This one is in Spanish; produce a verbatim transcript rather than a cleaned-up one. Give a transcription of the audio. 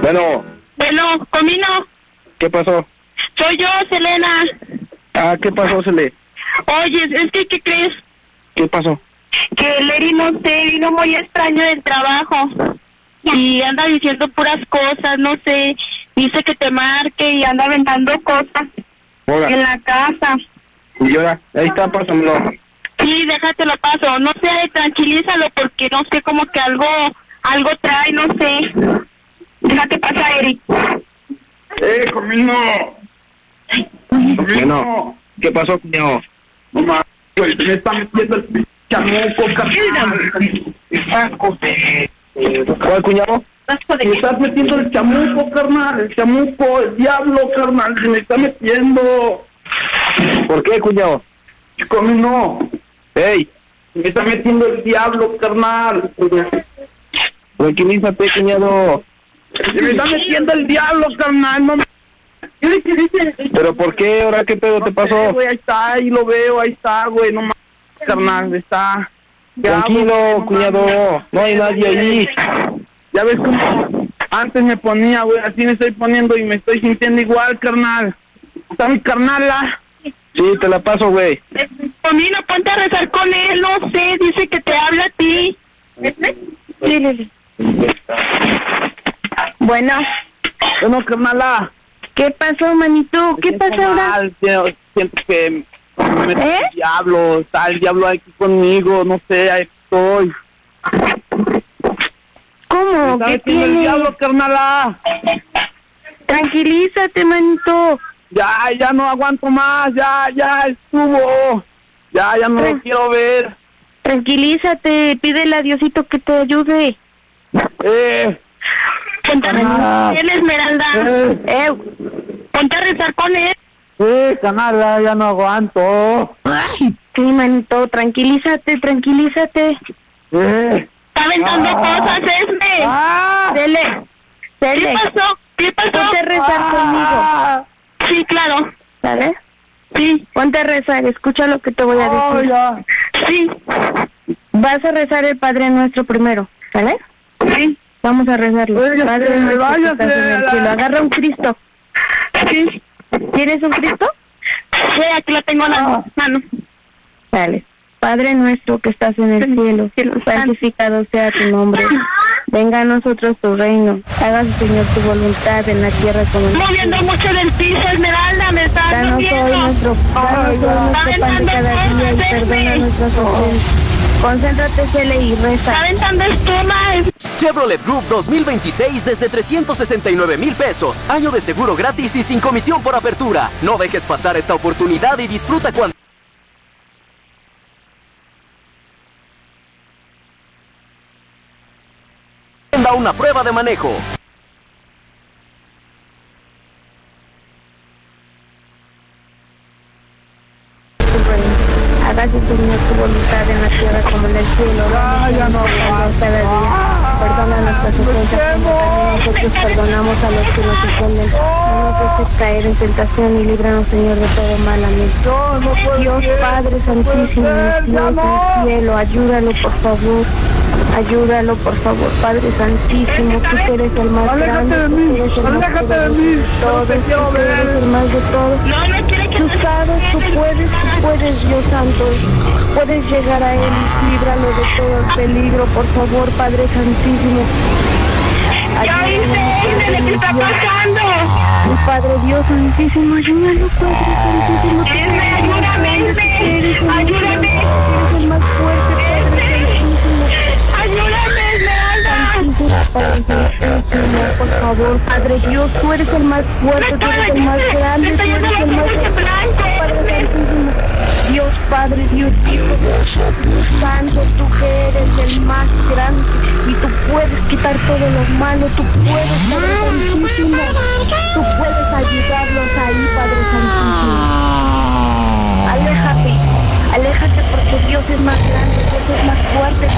Bueno. Bueno, Comino. ¿Qué pasó? Soy yo, Selena. Ah, ¿qué pasó, Sele? Oye, es que, ¿qué crees? ¿Qué pasó? Que Leri, no sé, vino muy extraño del trabajo. Y anda diciendo puras cosas, no sé. Dice que te marque y anda aventando cosas. Hola. En la casa. Y ahora, ahí está, pásamelo. Sí, déjate lo paso. No sé, tranquilízalo porque no sé, como que algo, algo trae, no sé. Déjate pasar, Eric. ¡Eh, Comino! Bueno, ¿qué pasó, cuñado? No mames, güey, me está metiendo el chamuco, carnal. Asco de... ¿Cuál, cuñado? Me estás metiendo el chamuco, carnal, el chamuco, el diablo, carnal, se me está metiendo. ¿Por qué, cuñado? Comino. ¡Ey! Me está metiendo el diablo, carnal. Tranquilízate, cuñado. Se me está metiendo el diablo, carnal, no me... ¿Pero por qué? ¿Ahora qué pedo te pasó? Güey, ahí está, ahí lo veo, ahí está, güey, no mames, carnal, está. Tranquilo, cuñado, no hay nadie ahí. Ya ves cómo antes me ponía, güey, así me estoy poniendo y me estoy sintiendo igual, carnal. Está mi carnala. Sí, te la paso, güey. Comino, ponte a rezar con él, no sé, dice que te habla a ti. Sí, Lili. Bueno. Bueno, carnala. ¿Qué pasó, manito? ¿Qué pasó ahora? Siento que me metió ¿Eh? el diablo, está el diablo aquí conmigo, no sé, ahí estoy. ¿Cómo? Me ¿Qué está metiendo el tiene? diablo, carnala. Tranquilízate, manito. Ya, ya no aguanto más, ya, ya estuvo. Ya, ya no lo quiero ver. Tranquilízate, pídele a Diosito que te ayude. Eh, Ponte a rezar con él, Esmeralda. Eh. Eh, ponte a rezar con él. eh, canala, ya no aguanto. Sí, manito, tranquilízate, tranquilízate. Eh. Está aventando Ah. cosas, Esme. Ah. Dele, ¿Qué dele. pasó? ¿Qué pasó? Ponte a rezar Ah. Sí, claro. ¿Sabes? Sí. Ponte a rezar, escucha lo que te voy a Oh, decir. ya. Sí. Vas a rezar el Padre Nuestro primero, ¿sale? Sí. Vamos a rezarlo. Váyase, Padre Nuestro que váyase, estás en el la- cielo. Agarra un Cristo. Sí. ¿Tienes un Cristo? Sí, aquí lo tengo en la mano. Dale. Padre Nuestro que estás en el cielo, santificado sea tu nombre. Venga a nosotros tu reino. Hágase, Señor, tu voluntad en la tierra como en el Moviendo cielo. mucho del piso, Esmeralda, me está dando Danos hoy miedo. nuestro, danos hoy nuestro pan de cada día y perdona nuestras ofensas. Concéntrate, Cele, y Está reza. aventando espuma. Chevrolet Group dos mil veintiséis desde trescientos sesenta y nueve mil pesos. Año de seguro gratis y sin comisión por apertura. No dejes pasar esta oportunidad y disfruta cuando... Da una prueba de manejo. Hágase, Señor, tu voluntad en la tierra como en el cielo. Ya, ya no Danos cada día. Perdona nuestras ofensas, como también nosotros perdonamos a los que nos ofenden. No nos dejes caer en tentación y líbranos, Señor, de todo mal. Amén. No, no puedo Dios ser. Padre Santísimo, ser, Dios ya del no. cielo, ayúdalo, por favor. Ayúdalo, por favor, Padre Santísimo, tú que eres el más Aléjate grande, de tú mí, que eres el más aléjate de poderoso mí, de todos, no te quiero tú que eres ver. el más de todos. No, no quiere que Tú te- sabes, tú puedes, tú puedes, Dios Santo. Puedes llegar a Él y líbralo de todo el peligro, por favor, Padre Santísimo. Ya viste, Esme, ¿qué está pasando? Mi Padre Dios Santísimo, ayúdalo, Padre Santísimo. tú Esme, eres el más ayúdame, grande, tú Esme, eres el más ayúdame. grande, tú eres el más fuerte, Padre Santísimo. Ayúdame, Esmeralda. Padre Santísimo, por favor, Padre Dios, tú eres el más fuerte, tú eres el más grande, Me tú está yendo eres los el más ojos de blanco. Padre Santísimo, Dios Padre, Dios Hijo, Santo, tú que eres el más grande y tú puedes quitar todo lo malo, tú puedes, Padre Santísimo, tú puedes ayudarlos ahí, Padre Santísimo. Aléjate, aléjate porque Dios es más grande, Dios es más fuerte.